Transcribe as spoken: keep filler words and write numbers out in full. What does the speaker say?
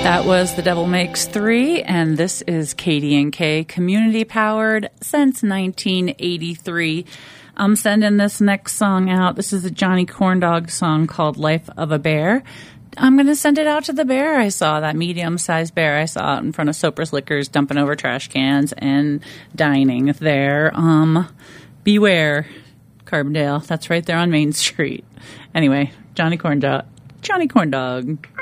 That was The Devil Makes Three, and this is K D N K, community powered since nineteen eighty-three. I'm sending this next song out. This is a Johnny Corndog song called Life of a Bear. I'm going to send it out to the bear I saw, that medium-sized bear I saw out in front of Soper's Liquors, dumping over trash cans and dining there. Um, beware, Carbondale. That's right there on Main Street. Anyway, Johnny Corndog. Johnny Corndog.